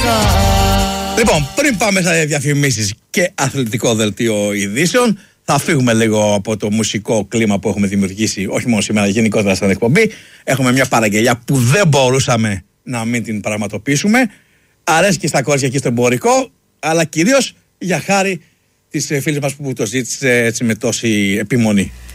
Λοιπόν, πριν πάμε στα διαφημίσεις και αθλητικό δελτίο ειδήσεων, θα φύγουμε λίγο από το μουσικό κλίμα που έχουμε δημιουργήσει, όχι μόνο σήμερα, γενικότερα στην εκπομπή. Έχουμε μια παραγγελιά που δεν μπορούσαμε να μην την πραγματοποιήσουμε. Αρέσει και στα κορίτσια και στο εμπορικό, αλλά κυρίως για χάρη της φίλης μας που το ζήτησε έτσι με τόση επιμονή.